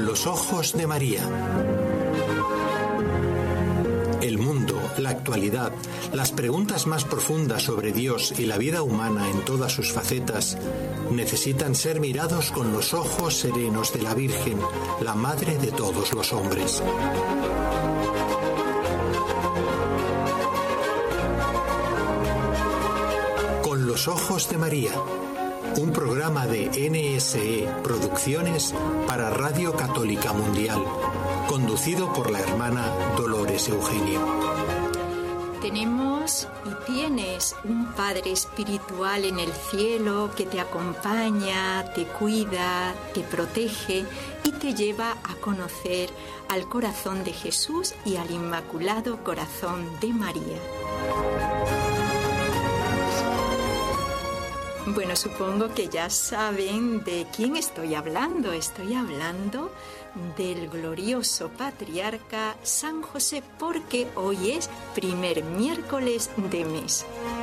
los ojos de María. El mundo, la actualidad, las preguntas más profundas sobre Dios y la vida humana en todas sus facetas necesitan ser mirados con los ojos serenos de la Virgen, la Madre de todos los hombres. Con los ojos de María, un programa de NSE Producciones para Radio Católica Mundial, conducido por la hermana Dolores Eugenio. Tenemos y tienes un Padre espiritual en el cielo que te acompaña, te cuida, te protege y te lleva a conocer al corazón de Jesús y al Inmaculado Corazón de María. Bueno, supongo que ya saben de quién estoy hablando. Estoy hablando del glorioso patriarca San José, porque hoy es primer miércoles de mes.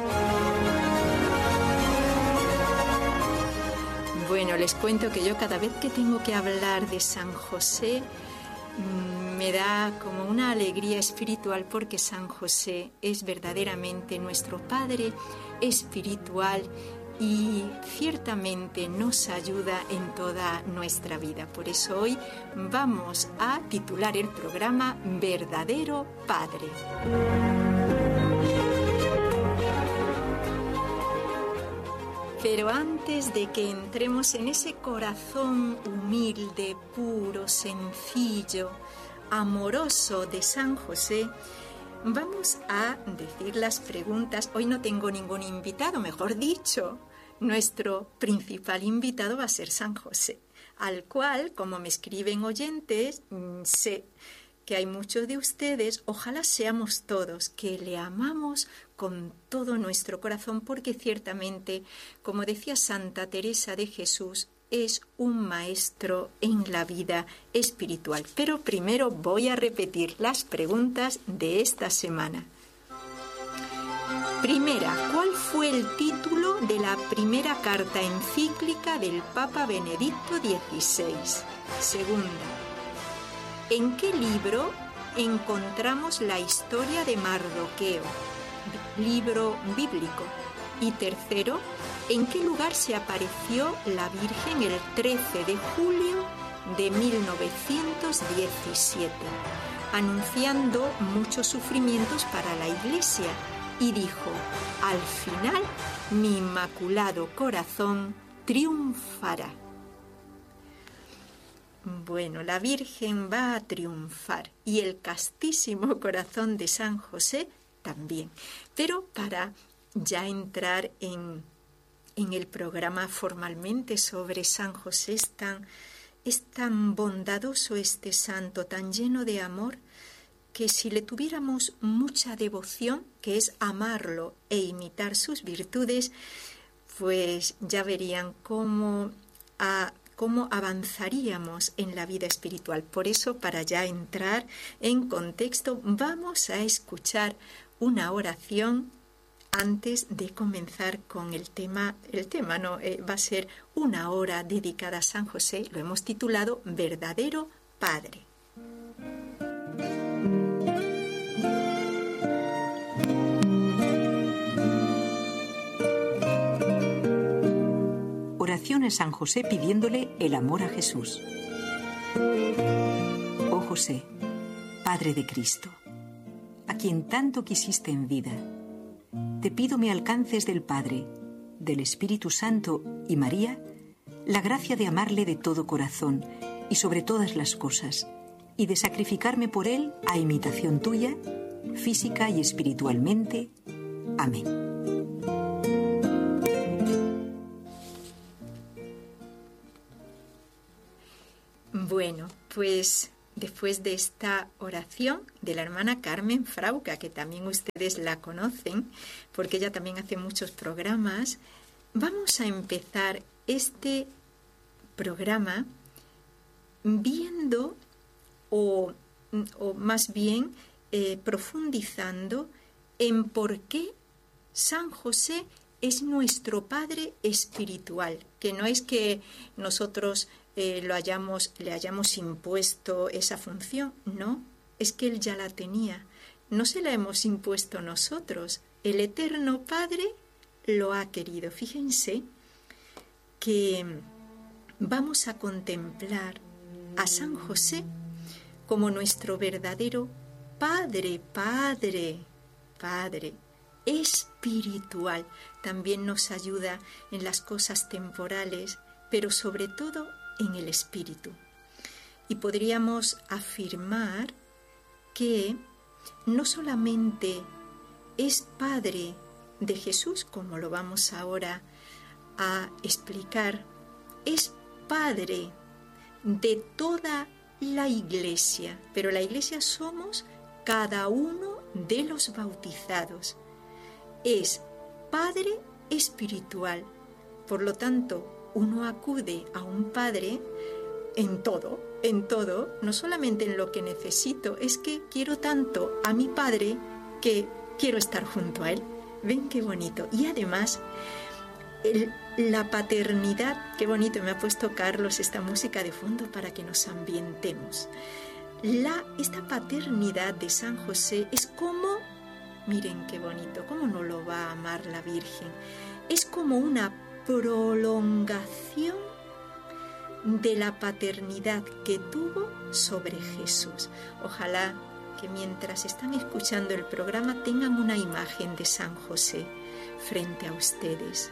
Bueno, les cuento que yo cada vez que tengo que hablar de San José me da como una alegría espiritual, porque San José es verdaderamente nuestro Padre espiritual y ciertamente nos ayuda en toda nuestra vida. Por eso hoy vamos a titular el programa Verdadero Padre. Pero antes de que entremos en ese corazón humilde, puro, sencillo, amoroso de San José, vamos a decir las preguntas. Hoy no tengo ningún invitado, mejor dicho, nuestro principal invitado va a ser San José, al cual, como me escriben oyentes, sé que hay muchos de ustedes, ojalá seamos todos, que le amamos con todo nuestro corazón, porque ciertamente, como decía Santa Teresa de Jesús, es un maestro en la vida espiritual. Pero primero voy a repetir las preguntas de esta semana. Primera, ¿cuál fue el título de la primera carta encíclica del Papa Benedicto XVI? Segunda, ¿en qué libro encontramos la historia de Mardoqueo? Libro bíblico. Y tercero, ¿en qué lugar se apareció la Virgen el 13 de julio de 1917, anunciando muchos sufrimientos para la Iglesia? Y dijo: al final, mi Inmaculado Corazón triunfará. Bueno, la Virgen va a triunfar y el castísimo corazón de San José también. Pero para ya entrar en el programa formalmente sobre San José, es tan bondadoso este santo, tan lleno de amor, que si le tuviéramos mucha devoción, que es amarlo e imitar sus virtudes, pues ya verían cómo avanzaríamos en la vida espiritual. Por eso, para ya entrar en contexto, vamos a escuchar una oración antes de comenzar con el tema. Va a ser una hora dedicada a San José. Lo hemos titulado Verdadero Padre. Oración a San José pidiéndole el amor a Jesús. Oh José, Padre de Cristo, a quien tanto quisiste en vida, te pido me alcances del Padre, del Espíritu Santo y María, la gracia de amarle de todo corazón y sobre todas las cosas, y de sacrificarme por él a imitación tuya, física y espiritualmente. Amén. Bueno, pues después de esta oración de la hermana Carmen Frauca, que también ustedes la conocen, porque ella también hace muchos programas, vamos a empezar este programa viendo o más bien profundizando en por qué San José es nuestro Padre espiritual, que no es que nosotros le hayamos impuesto esa función, no, es que Él ya la tenía. No se la hemos impuesto nosotros, el Eterno Padre lo ha querido. Fíjense que vamos a contemplar a San José como nuestro verdadero Padre espiritual. También nos ayuda en las cosas temporales, pero sobre todo en el espíritu. Y podríamos afirmar que no solamente es Padre de Jesús, como lo vamos ahora a explicar, es Padre de toda la Iglesia, pero la Iglesia somos cada uno de los bautizados. Es Padre espiritual, por lo tanto, uno acude a un Padre en todo, no solamente en lo que necesito, es que quiero tanto a mi Padre que quiero estar junto a Él. ¿Ven qué bonito? Y además, la paternidad, qué bonito, me ha puesto Carlos esta música de fondo para que nos ambientemos. Esta paternidad de San José es como, miren qué bonito, cómo no lo va a amar la Virgen, es como una prolongación de la paternidad que tuvo sobre Jesús. Ojalá que mientras están escuchando el programa tengan una imagen de San José frente a ustedes.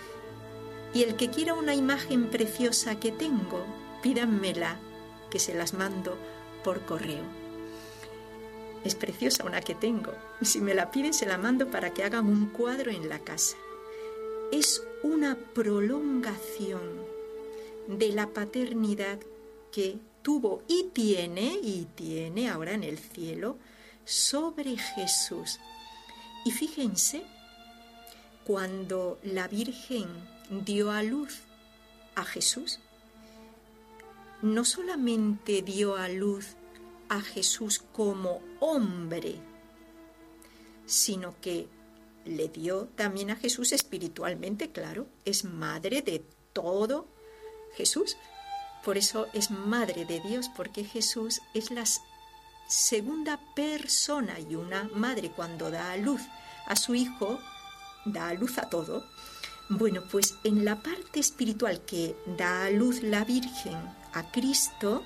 Y el que quiera una imagen preciosa que tengo, pídanmela, que se las mando por correo. Es preciosa una que tengo. Si me la piden, se la mando para que hagan un cuadro en la casa. Es una prolongación de la paternidad que tuvo y tiene ahora en el cielo sobre Jesús. Y fíjense, cuando la Virgen dio a luz a Jesús, no solamente dio a luz a Jesús como hombre, sino que le dio también a Jesús espiritualmente, claro, es madre de todo Jesús. Por eso es madre de Dios, porque Jesús es la segunda persona, y una madre cuando da a luz a su hijo, da a luz a todo. Bueno, pues en la parte espiritual que da a luz la Virgen a Cristo,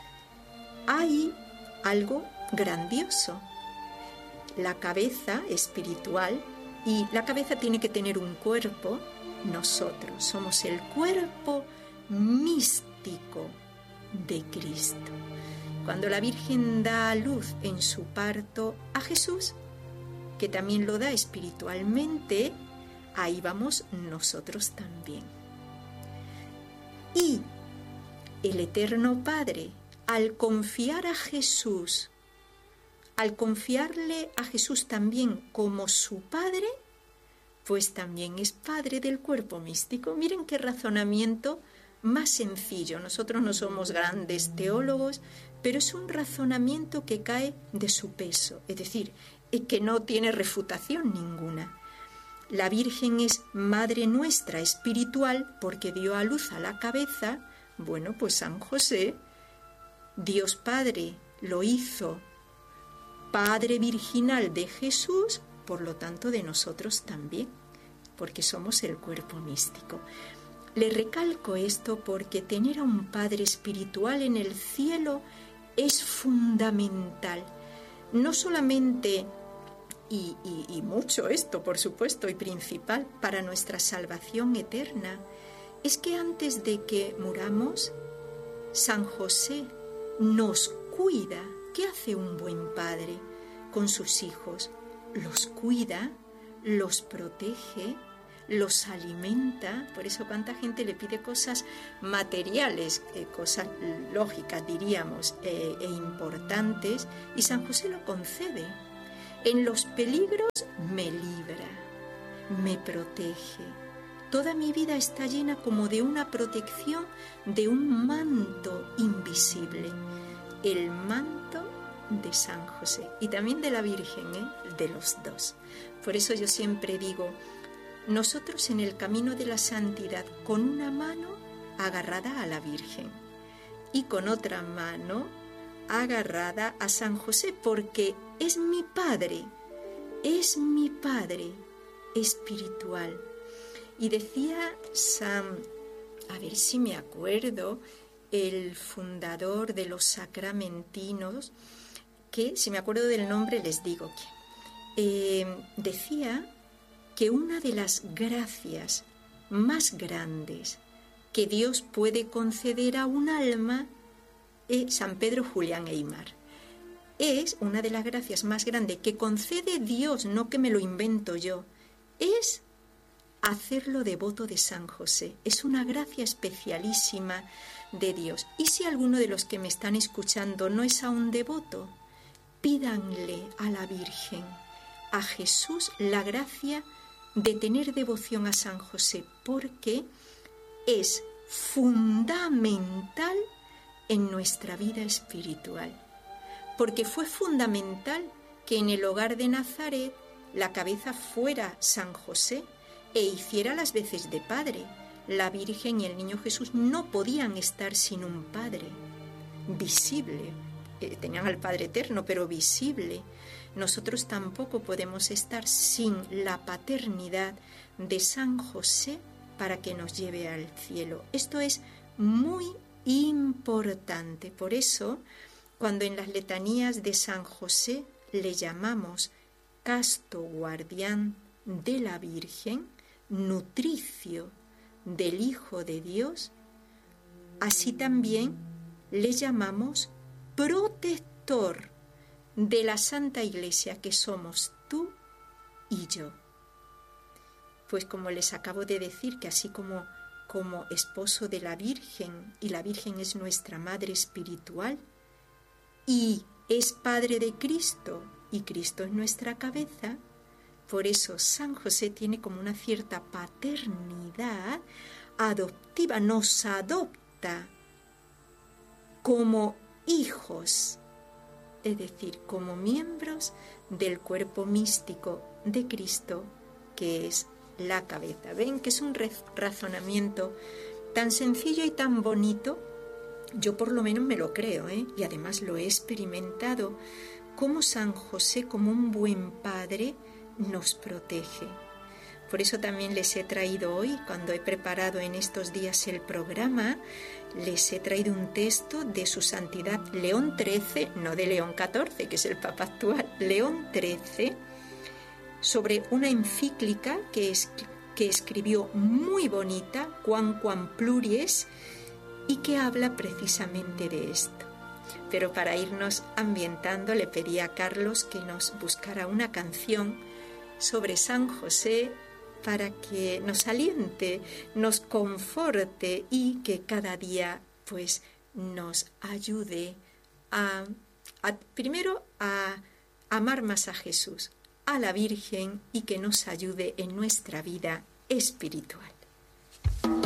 hay algo grandioso. La cabeza espiritual, y la cabeza tiene que tener un cuerpo. Nosotros somos el cuerpo místico de Cristo. Cuando la Virgen da a luz en su parto a Jesús, que también lo da espiritualmente, ahí vamos nosotros también. Y el Eterno Padre, al confiar a Jesús, al confiarle a Jesús también como su Padre, pues también es Padre del cuerpo místico. Miren qué razonamiento más sencillo. Nosotros no somos grandes teólogos, pero es un razonamiento que cae de su peso, es decir, que no tiene refutación ninguna. La Virgen es Madre nuestra espiritual porque dio a luz a la cabeza. Bueno, pues San José, Dios Padre, lo hizo Padre virginal de Jesús, por lo tanto de nosotros también, porque somos el cuerpo místico. Le recalco esto porque tener a un Padre espiritual en el cielo es fundamental. No solamente, y mucho esto, por supuesto, y principal para nuestra salvación eterna, es que antes de que muramos, San José nos cuida. ¿Qué hace un buen padre con sus hijos? Los cuida, los protege, los alimenta. Por eso cuánta gente le pide cosas materiales, cosas lógicas diríamos, e importantes, y San José lo concede. En los peligros me libra, me protege. Toda mi vida está llena como de una protección, de un manto invisible. El manto de San José y también de la Virgen, de los dos. Por eso yo siempre digo, nosotros en el camino de la santidad con una mano agarrada a la Virgen y con otra mano agarrada a San José, porque es mi Padre espiritual. Y decía a ver si me acuerdo, el fundador de los sacramentinos, que si me acuerdo del nombre les digo quién, decía que una de las gracias más grandes que Dios puede conceder a un alma, San Pedro Julián Eymar, es una de las gracias más grandes que concede Dios, no que me lo invento yo, es hacerlo devoto de San José. Es una gracia especialísima de Dios. Y si alguno de los que me están escuchando no es aún devoto, pídanle a la Virgen, a Jesús, la gracia de tener devoción a San José, porque es fundamental en nuestra vida espiritual. Porque fue fundamental que en el hogar de Nazaret la cabeza fuera San José e hiciera las veces de padre. La Virgen y el niño Jesús no podían estar sin un padre visible. Tenían al Padre Eterno, pero visible. Nosotros tampoco podemos estar sin la paternidad de San José para que nos lleve al cielo. Esto es muy importante. Por eso, cuando en las letanías de San José le llamamos casto guardián de la Virgen, nutricio del Hijo de Dios, así también le llamamos protector de la Santa Iglesia, que somos tú y yo. Pues como les acabo de decir, que así como esposo de la Virgen, y la Virgen es nuestra madre espiritual, y es padre de Cristo, y Cristo es nuestra cabeza, por eso San José tiene como una cierta paternidad adoptiva, nos adopta como hijos, es decir, como miembros del cuerpo místico de Cristo, que es la cabeza. ¿Ven que es un razonamiento tan sencillo y tan bonito? Yo por lo menos me lo creo, y además lo he experimentado, como San José, como un buen padre, nos protege. Por eso también les he traído hoy, cuando he preparado en estos días el programa, les he traído un texto de su santidad León XIII, no de León XIV, que es el Papa actual, León XIII, sobre una encíclica que escribió muy bonita, Quamquam Pluries, y que habla precisamente de esto. Pero para irnos ambientando, le pedí a Carlos que nos buscara una canción sobre San José para que nos aliente, nos conforte y que cada día pues nos ayude primero a amar más a Jesús, a la Virgen, y que nos ayude en nuestra vida espiritual.